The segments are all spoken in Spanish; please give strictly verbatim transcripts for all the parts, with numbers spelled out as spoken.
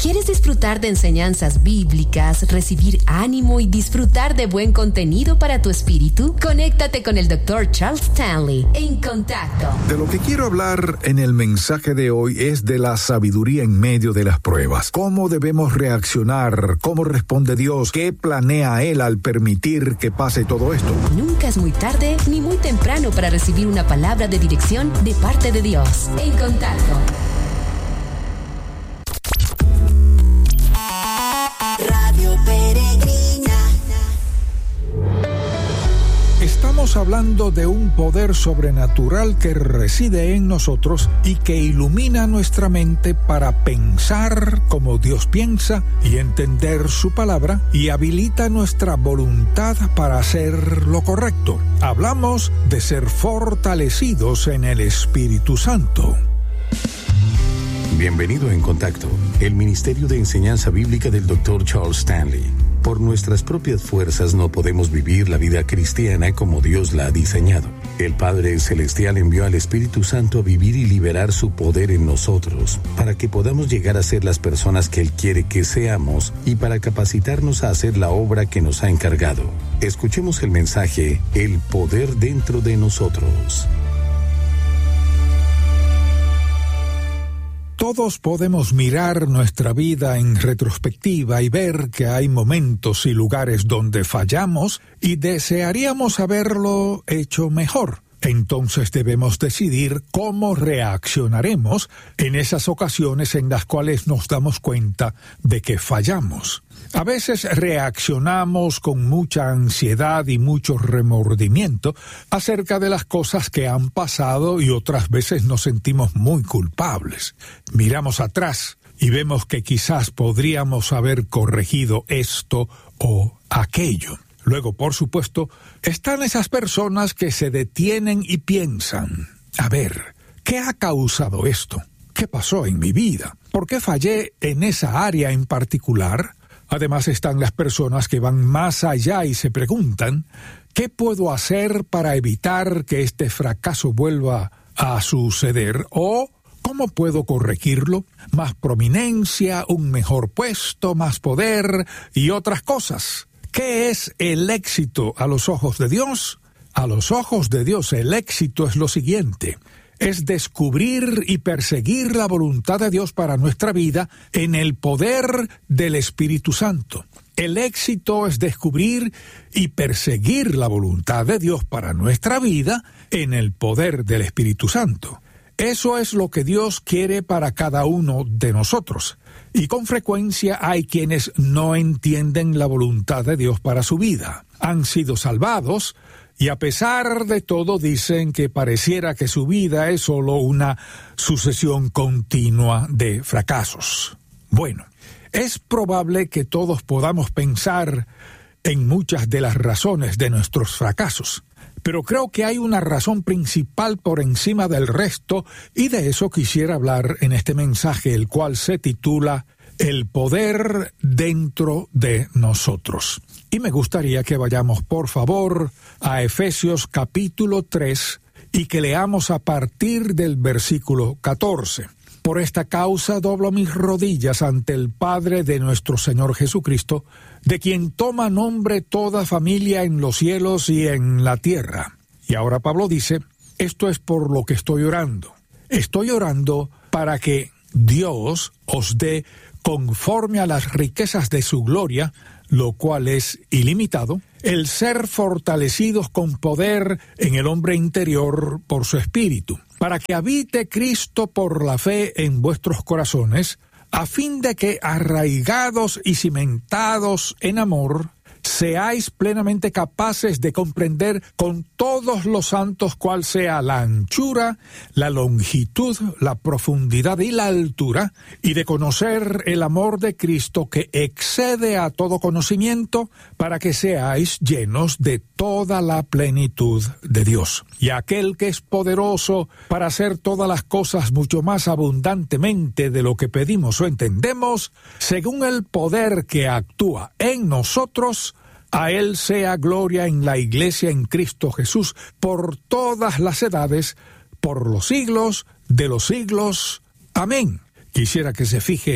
¿Quieres disfrutar de enseñanzas bíblicas, recibir ánimo y disfrutar de buen contenido para tu espíritu? Conéctate con el doctor Charles Stanley en Contacto. De lo que quiero hablar en el mensaje de hoy es de la sabiduría en medio de las pruebas. ¿Cómo debemos reaccionar? ¿Cómo responde Dios? ¿Qué planea Él al permitir que pase todo esto? Nunca es muy tarde ni muy temprano para recibir una palabra de dirección de parte de Dios. En Contacto. Radio Peregrina. Estamos hablando de un poder sobrenatural que reside en nosotros y que ilumina nuestra mente para pensar como Dios piensa y entender su palabra, y habilita nuestra voluntad para hacer lo correcto. Hablamos de ser fortalecidos en el Espíritu Santo. Bienvenido en Contacto, el Ministerio de Enseñanza Bíblica del doctor Charles Stanley. Por nuestras propias fuerzas no podemos vivir la vida cristiana como Dios la ha diseñado. El Padre Celestial envió al Espíritu Santo a vivir y liberar su poder en nosotros, para que podamos llegar a ser las personas que Él quiere que seamos y para capacitarnos a hacer la obra que nos ha encargado. Escuchemos el mensaje, El poder dentro de nosotros. Todos podemos mirar nuestra vida en retrospectiva y ver que hay momentos y lugares donde fallamos y desearíamos haberlo hecho mejor. Entonces debemos decidir cómo reaccionaremos en esas ocasiones en las cuales nos damos cuenta de que fallamos. A veces reaccionamos con mucha ansiedad y mucho remordimiento acerca de las cosas que han pasado, y otras veces nos sentimos muy culpables. Miramos atrás y vemos que quizás podríamos haber corregido esto o aquello. Luego, por supuesto, están esas personas que se detienen y piensan, a ver, ¿qué ha causado esto? ¿Qué pasó en mi vida? ¿Por qué fallé en esa área en particular? Además están las personas que van más allá y se preguntan, ¿qué puedo hacer para evitar que este fracaso vuelva a suceder? O, ¿cómo puedo corregirlo? Más prominencia, un mejor puesto, más poder y otras cosas. ¿Qué es el éxito a los ojos de Dios? A los ojos de Dios el éxito es lo siguiente: es descubrir y perseguir la voluntad de Dios para nuestra vida en el poder del Espíritu Santo. El éxito es descubrir y perseguir la voluntad de Dios para nuestra vida en el poder del Espíritu Santo. Eso es lo que Dios quiere para cada uno de nosotros. Y con frecuencia hay quienes no entienden la voluntad de Dios para su vida. Han sido salvados y a pesar de todo dicen que pareciera que su vida es solo una sucesión continua de fracasos. Bueno, es probable que todos podamos pensar en muchas de las razones de nuestros fracasos, pero creo que hay una razón principal por encima del resto, y de eso quisiera hablar en este mensaje, el cual se titula El poder dentro de nosotros. Y me gustaría que vayamos, por favor, a Efesios capítulo tres y que leamos a partir del versículo catorce. Por esta causa doblo mis rodillas ante el Padre de nuestro Señor Jesucristo, de quien toma nombre toda familia en los cielos y en la tierra. Y ahora Pablo dice, esto es por lo que estoy orando. Estoy orando para que Dios os dé, conforme a las riquezas de su gloria, lo cual es ilimitado, el ser fortalecidos con poder en el hombre interior por su espíritu, para que habite Cristo por la fe en vuestros corazones, a fin de que, arraigados y cimentados en amor, seáis plenamente capaces de comprender con todos los santos cuál sea la anchura, la longitud, la profundidad y la altura, y de conocer el amor de Cristo que excede a todo conocimiento, para que seáis llenos de toda la plenitud de Dios. Y aquel que es poderoso para hacer todas las cosas mucho más abundantemente de lo que pedimos o entendemos, según el poder que actúa en nosotros, a Él sea gloria en la Iglesia en Cristo Jesús por todas las edades, por los siglos de los siglos. Amén. Quisiera que se fije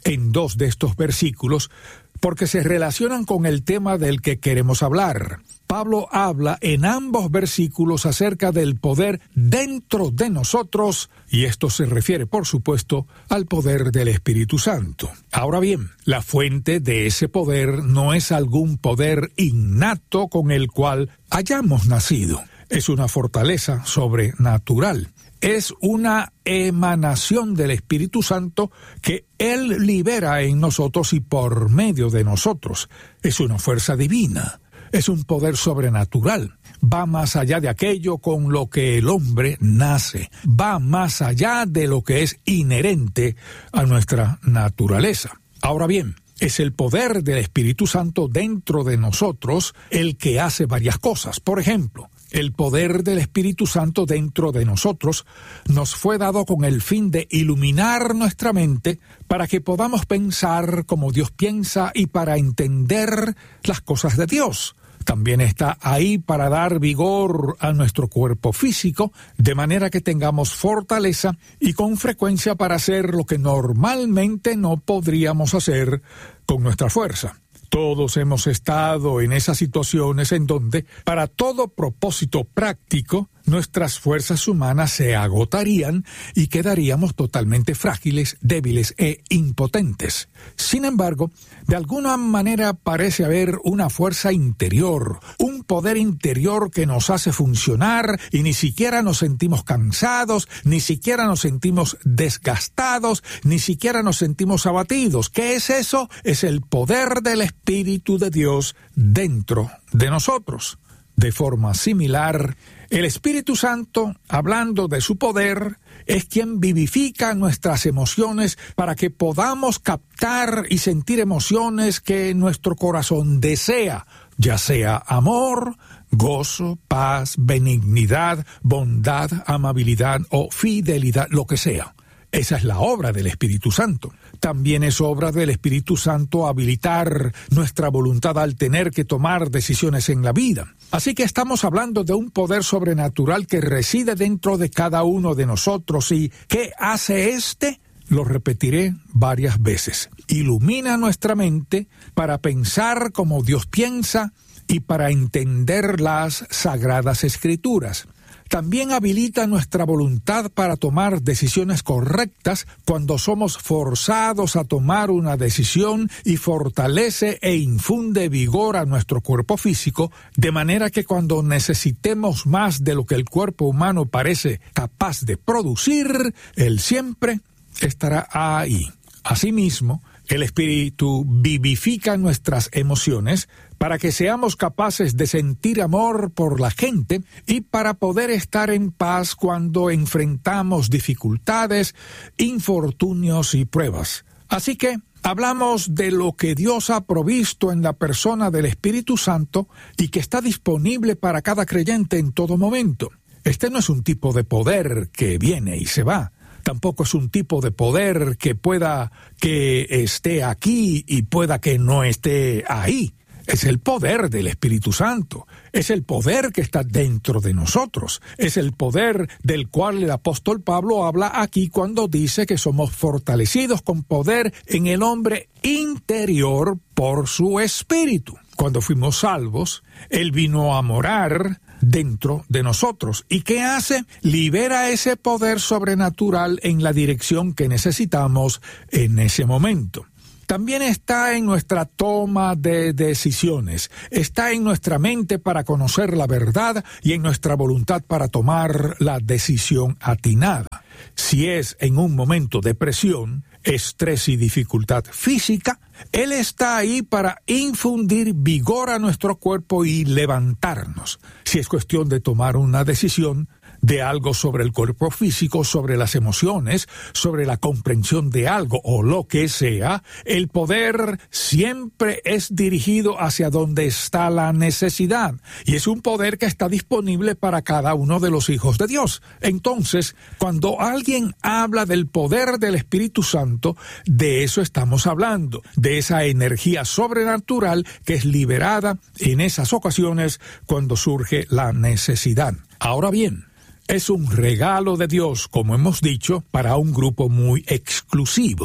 en dos de estos versículos porque se relacionan con el tema del que queremos hablar. Pablo habla en ambos versículos acerca del poder dentro de nosotros, y esto se refiere, por supuesto, al poder del Espíritu Santo. Ahora bien, la fuente de ese poder no es algún poder innato con el cual hayamos nacido. Es una fortaleza sobrenatural. Es una emanación del Espíritu Santo que Él libera en nosotros y por medio de nosotros. Es una fuerza divina. Es un poder sobrenatural. Va más allá de aquello con lo que el hombre nace. Va más allá de lo que es inherente a nuestra naturaleza. Ahora bien, es el poder del Espíritu Santo dentro de nosotros el que hace varias cosas. Por ejemplo, el poder del Espíritu Santo dentro de nosotros nos fue dado con el fin de iluminar nuestra mente para que podamos pensar como Dios piensa y para entender las cosas de Dios. También está ahí para dar vigor a nuestro cuerpo físico, de manera que tengamos fortaleza y con frecuencia para hacer lo que normalmente no podríamos hacer con nuestra fuerza. Todos hemos estado en esas situaciones en donde, para todo propósito práctico, nuestras fuerzas humanas se agotarían y quedaríamos totalmente frágiles, débiles e impotentes. Sin embargo, de alguna manera parece haber una fuerza interior, un poder interior que nos hace funcionar y ni siquiera nos sentimos cansados, ni siquiera nos sentimos desgastados, ni siquiera nos sentimos abatidos. ¿Qué es eso? Es el poder del Espíritu de Dios dentro de nosotros. De forma similar, el Espíritu Santo, hablando de su poder, es quien vivifica nuestras emociones para que podamos captar y sentir emociones que nuestro corazón desea, ya sea amor, gozo, paz, benignidad, bondad, amabilidad o fidelidad, lo que sea. Esa es la obra del Espíritu Santo. También es obra del Espíritu Santo habilitar nuestra voluntad al tener que tomar decisiones en la vida. Así que estamos hablando de un poder sobrenatural que reside dentro de cada uno de nosotros. ¿Y qué hace éste? Lo repetiré varias veces. Ilumina nuestra mente para pensar como Dios piensa y para entender las Sagradas Escrituras. También habilita nuestra voluntad para tomar decisiones correctas cuando somos forzados a tomar una decisión y fortalece e infunde vigor a nuestro cuerpo físico, de manera que cuando necesitemos más de lo que el cuerpo humano parece capaz de producir, Él siempre estará ahí. Asimismo, el Espíritu vivifica nuestras emociones para que seamos capaces de sentir amor por la gente y para poder estar en paz cuando enfrentamos dificultades, infortunios y pruebas. Así que hablamos de lo que Dios ha provisto en la persona del Espíritu Santo y que está disponible para cada creyente en todo momento. Este no es un tipo de poder que viene y se va. Tampoco es un tipo de poder que pueda que esté aquí y pueda que no esté ahí. Es el poder del Espíritu Santo. Es el poder que está dentro de nosotros. Es el poder del cual el apóstol Pablo habla aquí cuando dice que somos fortalecidos con poder en el hombre interior por su Espíritu. Cuando fuimos salvos, Él vino a morar dentro de nosotros. ¿Y qué hace? Libera ese poder sobrenatural en la dirección que necesitamos en ese momento. También está en nuestra toma de decisiones, está en nuestra mente para conocer la verdad y en nuestra voluntad para tomar la decisión atinada. Si es en un momento de presión, estrés y dificultad física, Él está ahí para infundir vigor a nuestro cuerpo y levantarnos. Si es cuestión de tomar una decisión de algo sobre el cuerpo físico, sobre las emociones, sobre la comprensión de algo o lo que sea, el poder siempre es dirigido hacia donde está la necesidad y es un poder que está disponible para cada uno de los hijos de Dios. Entonces, cuando alguien habla del poder del Espíritu Santo, de eso estamos hablando, de esa energía sobrenatural que es liberada en esas ocasiones cuando surge la necesidad. Ahora bien, es un regalo de Dios, como hemos dicho, para un grupo muy exclusivo.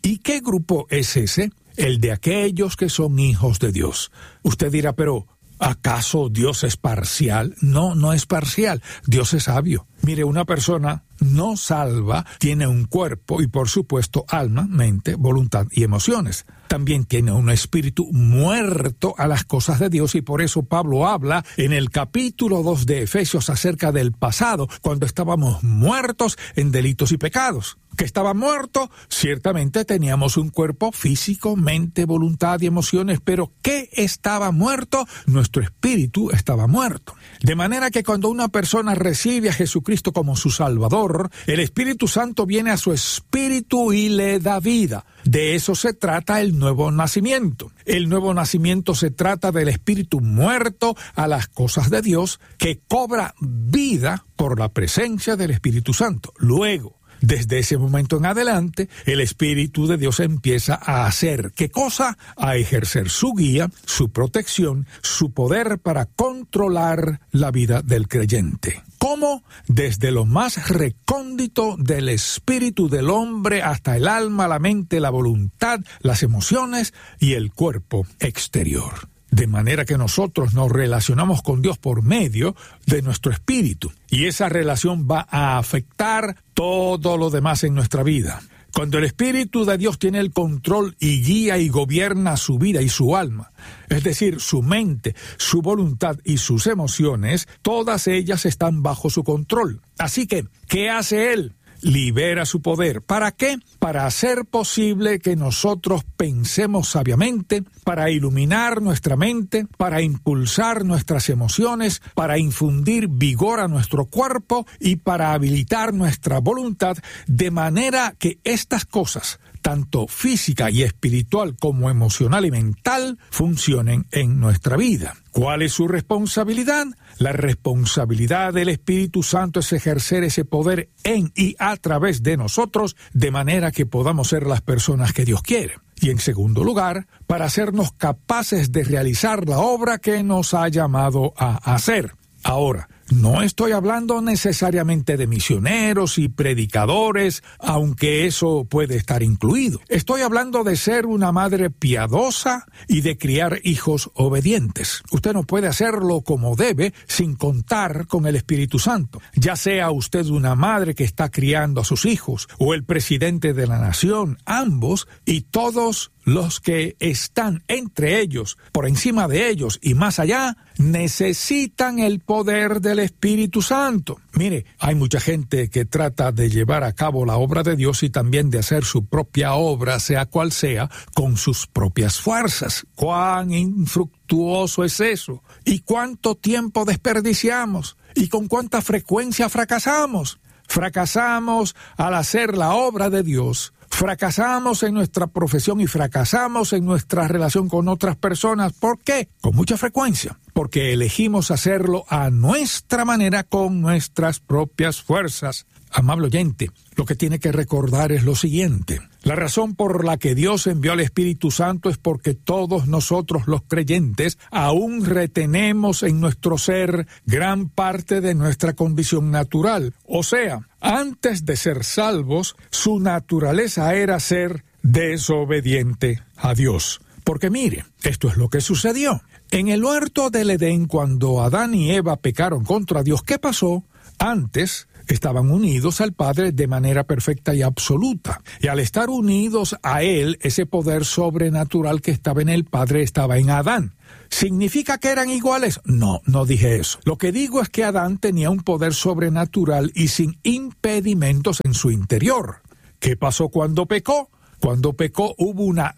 ¿Y qué grupo es ese? El de aquellos que son hijos de Dios. Usted dirá, pero ¿acaso Dios es parcial? No, no es parcial. Dios es sabio. Mire, una persona no salva tiene un cuerpo y, por supuesto, alma, mente, voluntad y emociones. También tiene un espíritu muerto a las cosas de Dios, y por eso Pablo habla en el capítulo dos de Efesios acerca del pasado, cuando estábamos muertos en delitos y pecados. ¿Que estaba muerto? Ciertamente teníamos un cuerpo físico, mente, voluntad y emociones, pero ¿qué estaba muerto? Nuestro espíritu estaba muerto. De manera que cuando una persona recibe a Jesucristo como su Salvador, el Espíritu Santo viene a su espíritu y le da vida. De eso se trata el nuevo nacimiento. El nuevo nacimiento se trata del espíritu muerto a las cosas de Dios, que cobra vida por la presencia del Espíritu Santo. Luego, desde ese momento en adelante, el Espíritu de Dios empieza a hacer, ¿qué cosa? A ejercer su guía, su protección, su poder para controlar la vida del creyente. ¿Cómo? Desde lo más recóndito del espíritu del hombre hasta el alma, la mente, la voluntad, las emociones y el cuerpo exterior. De manera que nosotros nos relacionamos con Dios por medio de nuestro espíritu. Y esa relación va a afectar todo lo demás en nuestra vida. Cuando el Espíritu de Dios tiene el control y guía y gobierna su vida y su alma, es decir, su mente, su voluntad y sus emociones, todas ellas están bajo su control. Así que, ¿qué hace Él? Libera su poder. ¿Para qué? Para hacer posible que nosotros pensemos sabiamente, para iluminar nuestra mente, para impulsar nuestras emociones, para infundir vigor a nuestro cuerpo y para habilitar nuestra voluntad, de manera que estas cosas, tanto física y espiritual como emocional y mental, funcionen en nuestra vida. ¿Cuál es su responsabilidad? La responsabilidad del Espíritu Santo es ejercer ese poder en y a través de nosotros, de manera que podamos ser las personas que Dios quiere. Y en segundo lugar, para hacernos capaces de realizar la obra que nos ha llamado a hacer. Ahora, no estoy hablando necesariamente de misioneros y predicadores, aunque eso puede estar incluido. Estoy hablando de ser una madre piadosa y de criar hijos obedientes. Usted no puede hacerlo como debe sin contar con el Espíritu Santo. Ya sea usted una madre que está criando a sus hijos o el presidente de la nación, ambos y todos los que están entre ellos, por encima de ellos y más allá, necesitan el poder del Espíritu Santo. Mire, hay mucha gente que trata de llevar a cabo la obra de Dios y también de hacer su propia obra, sea cual sea, con sus propias fuerzas. ¡Cuán infructuoso es eso! ¿Y cuánto tiempo desperdiciamos? ¿Y con cuánta frecuencia fracasamos? Fracasamos al hacer la obra de Dios. Fracasamos en nuestra profesión y fracasamos en nuestra relación con otras personas. ¿Por qué? Con mucha frecuencia. Porque elegimos hacerlo a nuestra manera, con nuestras propias fuerzas. Amable oyente, lo que tiene que recordar es lo siguiente. La razón por la que Dios envió al Espíritu Santo es porque todos nosotros los creyentes aún retenemos en nuestro ser gran parte de nuestra condición natural. O sea, antes de ser salvos, su naturaleza era ser desobediente a Dios. Porque mire, esto es lo que sucedió. En el huerto del Edén, cuando Adán y Eva pecaron contra Dios, ¿qué pasó? Antes estaban unidos al Padre de manera perfecta y absoluta. Y al estar unidos a Él, ese poder sobrenatural que estaba en el Padre estaba en Adán. ¿Significa que eran iguales? No, no dije eso. Lo que digo es que Adán tenía un poder sobrenatural y sin impedimentos en su interior. ¿Qué pasó cuando pecó? Cuando pecó hubo una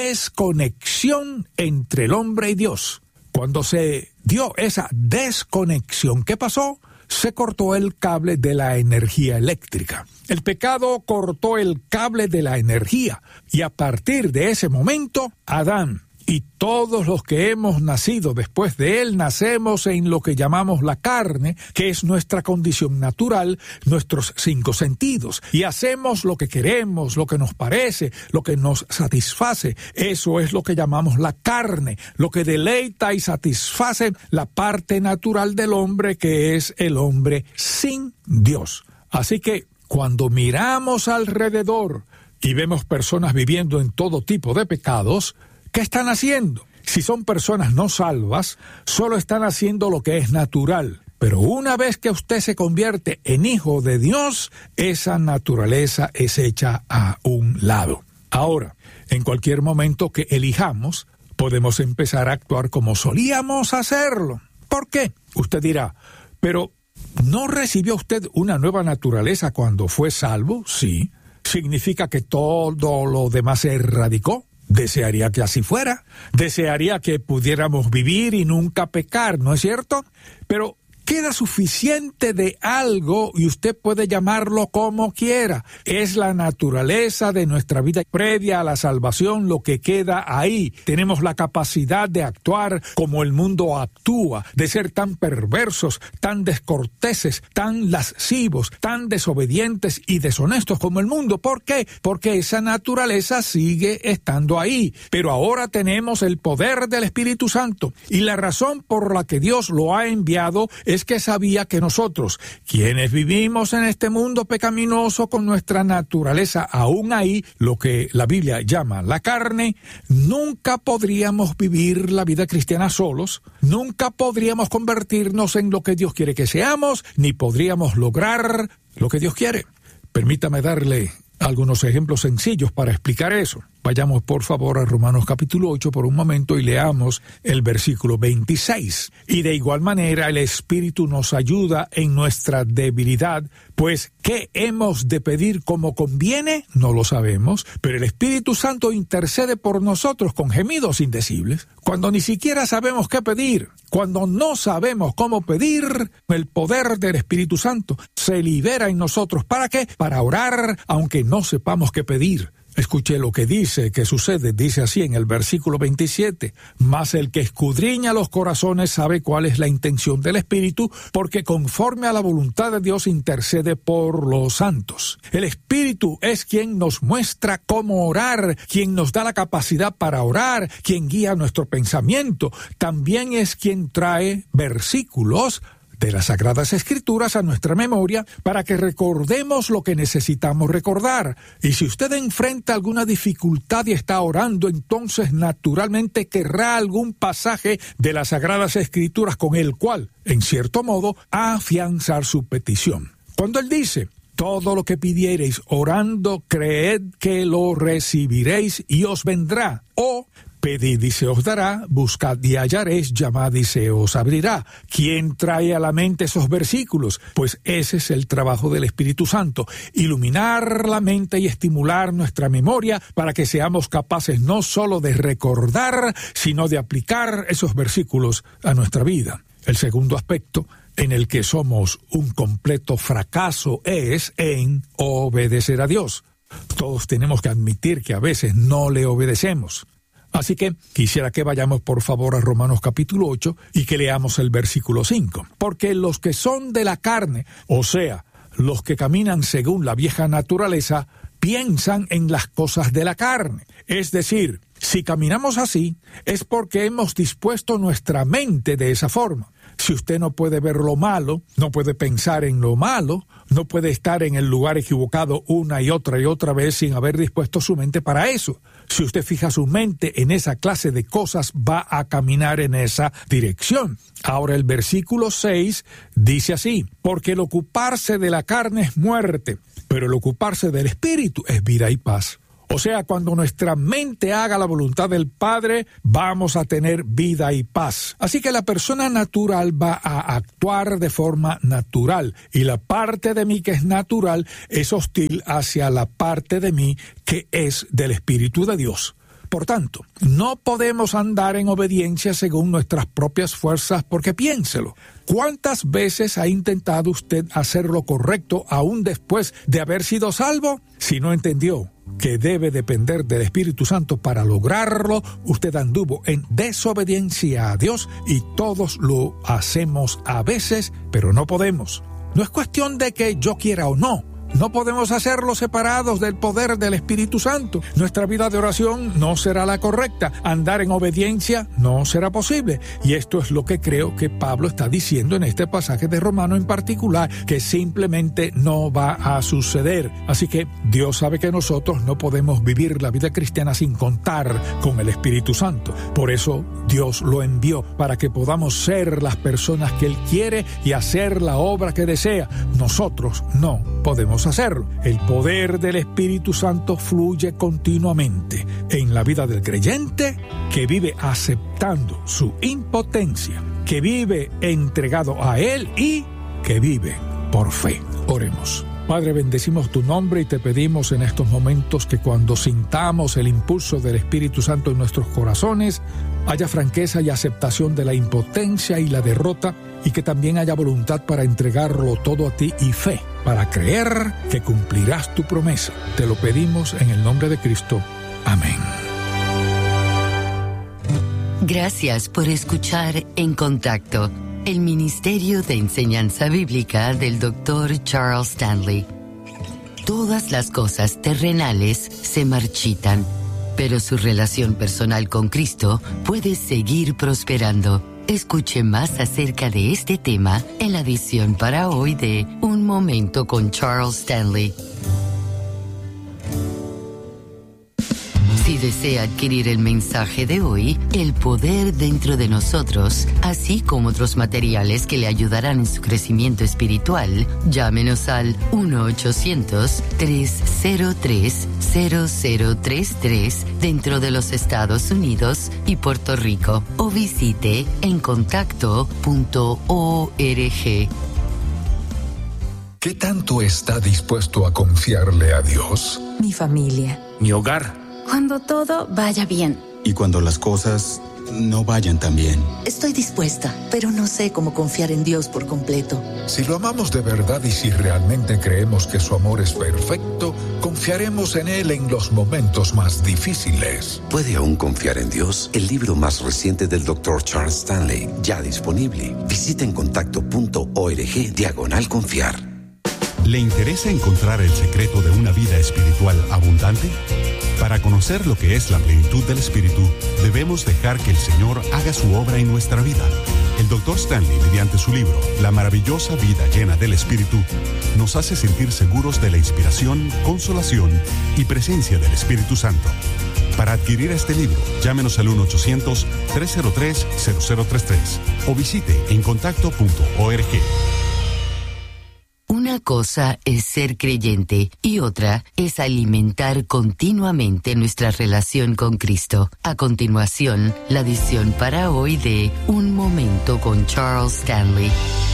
desconexión entre el hombre y Dios. Cuando se dio esa desconexión, ¿qué pasó? Se cortó el cable de la energía eléctrica. El pecado cortó el cable de la energía y a partir de ese momento, Adán y todos los que hemos nacido después de él nacemos en lo que llamamos la carne, que es nuestra condición natural, nuestros cinco sentidos, y hacemos lo que queremos, lo que nos parece, lo que nos satisface. Eso es lo que llamamos la carne, lo que deleita y satisface la parte natural del hombre, que es el hombre sin Dios. Así que cuando miramos alrededor y vemos personas viviendo en todo tipo de pecados, ¿qué están haciendo? Si son personas no salvas, solo están haciendo lo que es natural. Pero una vez que usted se convierte en hijo de Dios, esa naturaleza es hecha a un lado. Ahora, en cualquier momento que elijamos, podemos empezar a actuar como solíamos hacerlo. ¿Por qué? Usted dirá, pero ¿no recibió usted una nueva naturaleza cuando fue salvo? Sí. ¿Significa que todo lo demás se erradicó? Desearía que así fuera. Desearía que pudiéramos vivir y nunca pecar, ¿no es cierto? Pero queda suficiente de algo y usted puede llamarlo como quiera. Es la naturaleza de nuestra vida previa a la salvación lo que queda ahí. Tenemos la capacidad de actuar como el mundo actúa, de ser tan perversos, tan descorteses, tan lascivos, tan desobedientes y deshonestos como el mundo. ¿Por qué? Porque esa naturaleza sigue estando ahí. Pero ahora tenemos el poder del Espíritu Santo y la razón por la que Dios lo ha enviado es es que sabía que nosotros, quienes vivimos en este mundo pecaminoso con nuestra naturaleza aún ahí, lo que la Biblia llama la carne, nunca podríamos vivir la vida cristiana solos, nunca podríamos convertirnos en lo que Dios quiere que seamos, ni podríamos lograr lo que Dios quiere. Permítame darle algunos ejemplos sencillos para explicar eso. Vayamos por favor a Romanos capítulo ocho por un momento y leamos el versículo veintiséis. Y de igual manera el Espíritu nos ayuda en nuestra debilidad, pues ¿qué hemos de pedir como conviene? No lo sabemos, pero el Espíritu Santo intercede por nosotros con gemidos indecibles. Cuando ni siquiera sabemos qué pedir, cuando no sabemos cómo pedir, el poder del Espíritu Santo se libera en nosotros. ¿Para qué? Para orar aunque no sepamos qué pedir. Escuche lo que dice, que sucede, dice así en el versículo veintisiete, mas el que escudriña los corazones sabe cuál es la intención del Espíritu, porque conforme a la voluntad de Dios intercede por los santos. El Espíritu es quien nos muestra cómo orar, quien nos da la capacidad para orar, quien guía nuestro pensamiento, también es quien trae versículos de las Sagradas Escrituras a nuestra memoria para que recordemos lo que necesitamos recordar. Y si usted enfrenta alguna dificultad y está orando, entonces naturalmente querrá algún pasaje de las Sagradas Escrituras con el cual, en cierto modo, afianzar su petición. Cuando él dice, todo lo que pidiereis orando, creed que lo recibiréis y os vendrá, o pedid y se os dará, buscad y hallaréis, llamad y se os abrirá. ¿Quién trae a la mente esos versículos? Pues ese es el trabajo del Espíritu Santo, iluminar la mente y estimular nuestra memoria para que seamos capaces no solo de recordar, sino de aplicar esos versículos a nuestra vida. El segundo aspecto en el que somos un completo fracaso es en obedecer a Dios. Todos tenemos que admitir que a veces no le obedecemos. Así que quisiera que vayamos por favor a Romanos capítulo ocho y que leamos el versículo cinco. Porque los que son de la carne, o sea, los que caminan según la vieja naturaleza, piensan en las cosas de la carne. Es decir, si caminamos así, es porque hemos dispuesto nuestra mente de esa forma. Si usted no puede ver lo malo, no puede pensar en lo malo, no puede estar en el lugar equivocado una y otra y otra vez sin haber dispuesto su mente para eso. Si usted fija su mente en esa clase de cosas, va a caminar en esa dirección. Ahora el versículo seis dice así, porque el ocuparse de la carne es muerte, pero el ocuparse del Espíritu es vida y paz. O sea, cuando nuestra mente haga la voluntad del Padre, vamos a tener vida y paz. Así que la persona natural va a actuar de forma natural, y la parte de mí que es natural es hostil hacia la parte de mí que es del Espíritu de Dios. Por tanto, no podemos andar en obediencia según nuestras propias fuerzas, porque piénselo. ¿Cuántas veces ha intentado usted hacer lo correcto aún después de haber sido salvo? Si no entendió que debe depender del Espíritu Santo para lograrlo, usted anduvo en desobediencia a Dios, y todos lo hacemos a veces, pero no podemos. No es cuestión de que yo quiera o no. No podemos hacerlo separados del poder del Espíritu Santo. Nuestra vida de oración no será la correcta. Andar en obediencia no será posible. Y esto es lo que creo que Pablo está diciendo en este pasaje de Romano en particular, que simplemente no va a suceder. Así que Dios sabe que nosotros no podemos vivir la vida cristiana sin contar con el Espíritu Santo. Por eso Dios lo envió, para que podamos ser las personas que Él quiere y hacer la obra que desea. Nosotros no podemos hacerlo. El poder del Espíritu Santo fluye continuamente en la vida del creyente que vive aceptando su impotencia, que vive entregado a Él y que vive por fe. Oremos. Padre, bendecimos tu nombre y te pedimos en estos momentos que cuando sintamos el impulso del Espíritu Santo en nuestros corazones, haya franqueza y aceptación de la impotencia y la derrota, y que también haya voluntad para entregarlo todo a ti y fe, para creer que cumplirás tu promesa. Te lo pedimos en el nombre de Cristo. Amén. Gracias por escuchar En Contacto, el Ministerio de Enseñanza Bíblica del doctor Charles Stanley. Todas las cosas terrenales se marchitan, pero su relación personal con Cristo puede seguir prosperando. Escuche más acerca de este tema en la edición para hoy de Un Momento con Charles Stanley. Si desea adquirir el mensaje de hoy, El Poder Dentro de Nosotros, así como otros materiales que le ayudarán en su crecimiento espiritual, llámenos al uno ochocientos, tres cero tres, cero cero tres tres dentro de los Estados Unidos y Puerto Rico, o visite en contacto punto org. ¿Qué tanto está dispuesto a confiarle a Dios? Mi familia. Mi hogar. Cuando todo vaya bien. Y cuando las cosas no vayan tan bien. Estoy dispuesta, pero no sé cómo confiar en Dios por completo. Si lo amamos de verdad y si realmente creemos que su amor es perfecto, confiaremos en Él en los momentos más difíciles. ¿Puede aún confiar en Dios? El libro más reciente del doctor Charles Stanley, ya disponible. Visita en contacto punto org diagonal confiar. ¿Le interesa encontrar el secreto de una vida espiritual abundante? Para conocer lo que es la plenitud del Espíritu, debemos dejar que el Señor haga su obra en nuestra vida. El doctor Stanley, mediante su libro, La maravillosa vida llena del Espíritu, nos hace sentir seguros de la inspiración, consolación y presencia del Espíritu Santo. Para adquirir este libro, llámenos al uno ochocientos, tres cero tres, cero cero tres tres o visite en contacto punto org. Una cosa es ser creyente y otra es alimentar continuamente nuestra relación con Cristo. A continuación, la edición para hoy de Un Momento con Charles Stanley.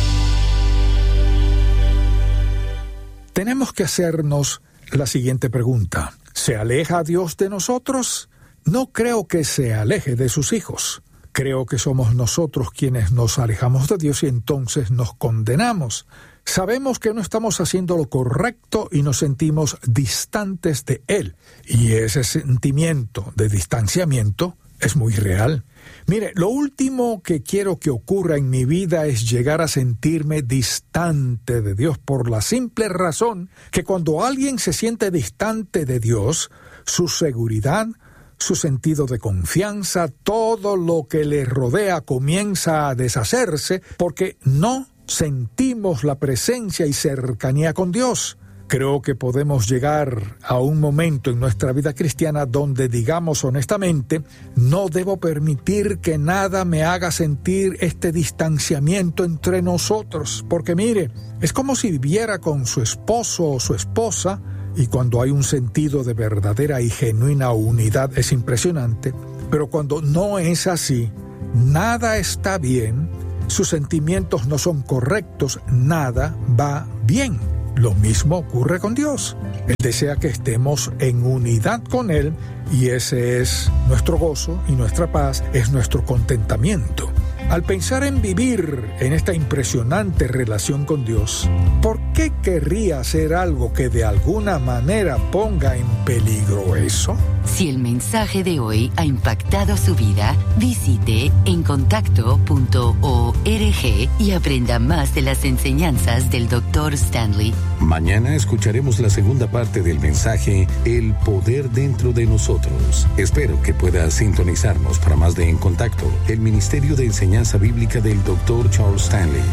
Tenemos que hacernos la siguiente pregunta. ¿Se aleja Dios de nosotros? No creo que se aleje de sus hijos. Creo que somos nosotros quienes nos alejamos de Dios y entonces nos condenamos. Sabemos que no estamos haciendo lo correcto y nos sentimos distantes de Él. Y ese sentimiento de distanciamiento es muy real. Mire, lo último que quiero que ocurra en mi vida es llegar a sentirme distante de Dios, por la simple razón que cuando alguien se siente distante de Dios, su seguridad, su sentido de confianza, todo lo que le rodea comienza a deshacerse porque no sentimos la presencia y cercanía con Dios. Creo que podemos llegar a un momento en nuestra vida cristiana donde digamos honestamente, no debo permitir que nada me haga sentir este distanciamiento entre nosotros, porque mire, es como si viviera con su esposo o su esposa, y cuando hay un sentido de verdadera y genuina unidad es impresionante, pero cuando no es así, nada está bien, sus sentimientos no son correctos, nada va bien. Lo mismo ocurre con Dios. Él desea que estemos en unidad con Él y ese es nuestro gozo y nuestra paz, es nuestro contentamiento. Al pensar en vivir en esta impresionante relación con Dios, ¿por qué querría hacer algo que de alguna manera ponga en peligro eso? Si el mensaje de hoy ha impactado su vida, visite encontacto punto org y aprenda más de las enseñanzas del doctor Stanley. Mañana escucharemos la segunda parte del mensaje El poder dentro de nosotros. Espero que pueda sintonizarnos para más de En Contacto, el Ministerio de Enseñanza Bíblica del doctor Charles Stanley.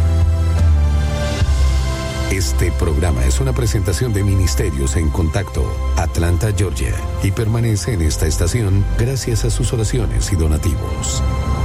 Este programa es una presentación de Ministerios en Contacto, Atlanta, Georgia, y permanece en esta estación gracias a sus oraciones y donativos.